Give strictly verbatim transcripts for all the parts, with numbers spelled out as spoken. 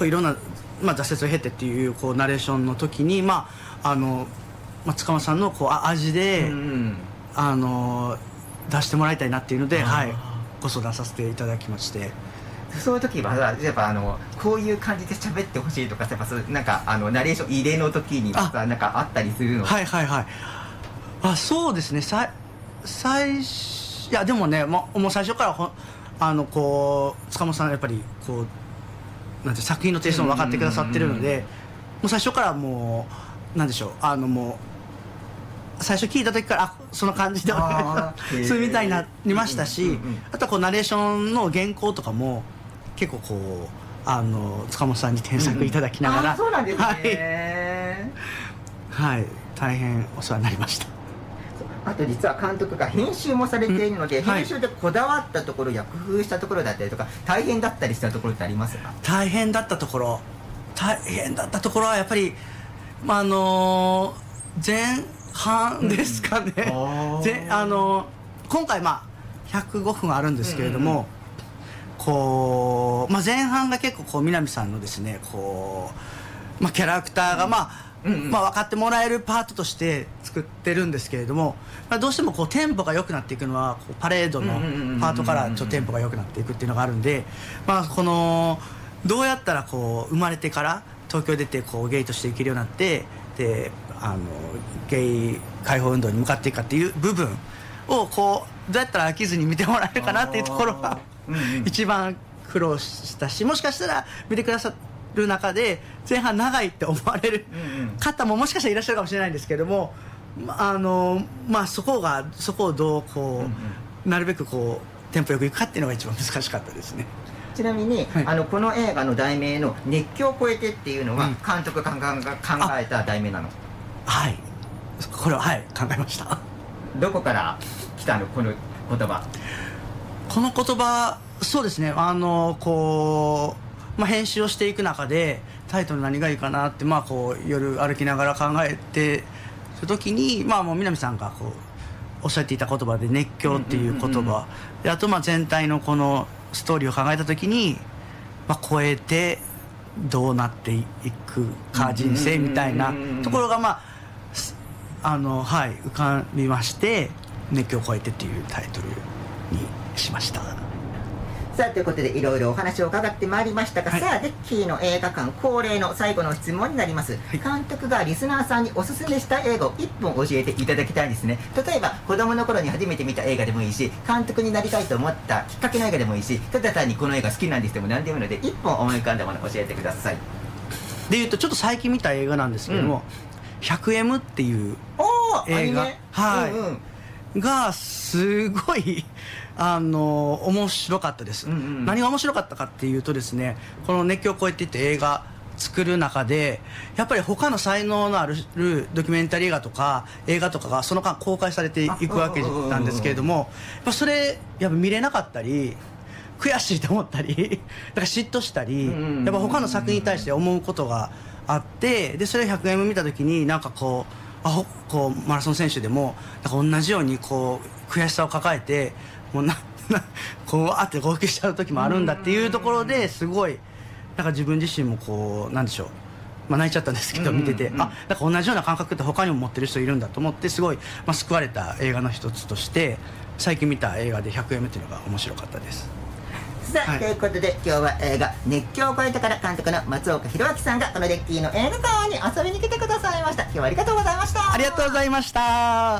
ういろんな、まあ、挫折を経てっていうこうナレーションの時に、まああのまあ、塚本さんのこう味で、うん、あの出してもらいたいなっていうので、はい、ご相談させていただきまして。 そういう時はやっぱあのこういう感じで喋ってほしいとか、やっぱそうなんかあのナレーション入れの時にさなんかあったりするの？ はいはいはい。あ、そうですね。さ最初いやでもね、もう最初からほあのこう塚本さんやっぱりこうなんて作品のテイストも分かってくださってるので、もう最初からもうなんでしょう、あのもう最初聞いた時からあその感じでお願いするみたいになりましたし、あとはこうナレーションの原稿とかも結構こうあの塚本さんに添削いただきながら、うん、 あそうなんですね、 はい、はい、大変お世話になりました。 あと実は監督が編集もされているので、うん、編集でこだわったところや工夫したところだったりとか大変だったりしたところってありますか？ 大変だったところ大変だったところはやっぱり、まあ、あの前半ですかね、うん、ぜあの今回まあひゃくごふんあるんですけれども、うんうん、こう、まあ、前半が結構こう南さんのですねこう、まあ、キャラクターがまあ、うんうんまあ、分かってもらえるパートとして作ってるんですけれども、まあ、どうしてもこうテンポが良くなっていくのはこうパレードのパートからちょっとテンポが良くなっていくっていうのがあるんで、まあ、このどうやったらこう生まれてから東京出てこうゲイとして生きるようになってであのゲイ解放運動に向かっていくかっていう部分をこうどうやったら飽きずに見てもらえるかなっていうところが一番苦労したし、もしかしたら見てくださる中で前半長いって思われる方ももしかしたらいらっしゃるかもしれないんですけども、あのまあそこがそこをどうこう、うんうん、なるべくこうテンポよくいくかっていうのが一番難しかったですね。 ちなみに、はい、あのこの映画の題名の「熱狂を超えて」っていうのは、うん、監督が考えた題名なの？ はい、これははい考えました。 どこから来たのこの言葉？ この言葉そうですね、あのこう、まあ、編集をしていく中でタイトル何がいいかなって、まあ、こう夜歩きながら考えてる時に、まあ、もう南さんがこうおっしゃっていた言葉で熱狂っていう言葉で、あとまあ全体のこのストーリーを考えた時に、まあ、超えてどうなっていくか人生みたいなところがまああのはい浮かびまして、熱狂を超えてっていうタイトルにしました。 さあということでいろいろお話を伺ってまいりましたが、はい、さあデッキーの映画館恒例の最後の質問になります、はい、監督がリスナーさんにおすすめした映画をいっぽん教えていただきたいんですね。例えば子供の頃に初めて見た映画でもいいし、監督になりたいと思ったきっかけの映画でもいいし、ただ単にこの映画好きなんですでも何でもいいのでいっぽん思い浮かんだものを教えてください。 でいうとちょっと最近見た映画なんですけども、うん、ひゃくエム っていう映画、はい、うんうん、がすごいあの面白かったです、うんうん、何が面白かったかっていうとですね、この熱狂を超えていって映画作る中でやっぱり他の才能のあるドキュメンタリー映画とか映画とかがその間公開されていくわけなんですけれども、やっぱそれやっぱ見れなかったり悔しいと思ったりだから嫉妬したり、やっぱ他の作品に対して思うことがあって、でそれ ひゃくエム 見た時になんかこうあこうマラソン選手でもなんか同じようにこう悔しさを抱えてもうななこうあって号泣しちゃう時もあるんだっていうところですごいなんか自分自身もこうなんでしょう、まあ、泣いちゃったんですけど見てて、あなんか同じような感覚って他にも持ってる人いるんだと思ってすごい、まあ、救われた映画の一つとして最近見た映画で ひゃくエム っていうのが面白かったです。 さあ、はい、ということで今日は映画「熱狂を超えて」から監督の松岡弘明さんがこのデッキーの映画館に遊びに来てくださいました。今日はありがとうございました。 ありがとうございました。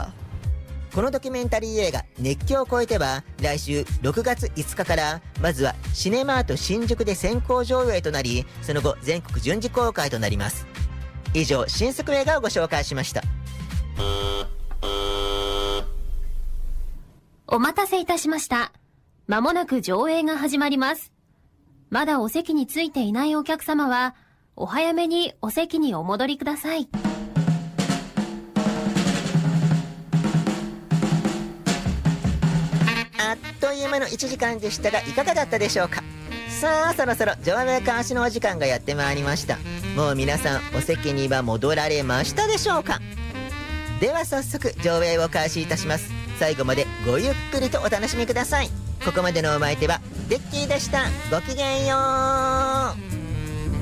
このドキュメンタリー映画「熱狂を超えて」は来週ろくがついつかからまずはシネマート新宿で先行上映となり、その後全国順次公開となります。以上新作映画をご紹介しました。 お待たせいたしました。まもなく上映が始まります。まだお席についていないお客様はお早めにお席にお戻りください。 あっという間のいちじかんでしたがいかがだったでしょうか。さあそろそろ上映開始のお時間がやってまいりました。もう皆さんお席には戻られましたでしょうか。では早速上映を開始いたします。最後までごゆっくりとお楽しみください。ここまでのお相手はデッキーでした。ごきげんよう。